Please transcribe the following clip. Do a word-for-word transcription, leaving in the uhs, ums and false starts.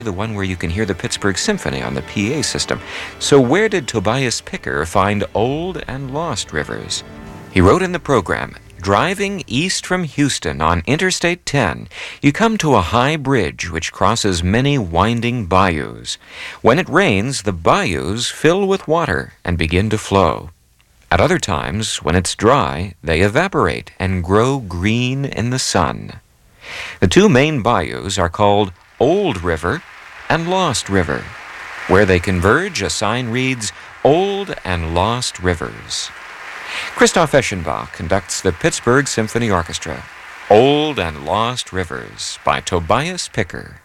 the one where you can hear the Pittsburgh Symphony on the P A system. So where did Tobias Picker find old and lost rivers? He wrote in the program, driving east from Houston on Interstate ten, you come to a high bridge which crosses many winding bayous. When it rains, the bayous fill with water and begin to flow. At other times, when it's dry, they evaporate and grow green in the sun. The two main bayous are called Old River and Lost River. Where they converge, a sign reads, Old and Lost Rivers. Christoph Eschenbach conducts the Pittsburgh Symphony Orchestra, Old and Lost Rivers by Tobias Picker.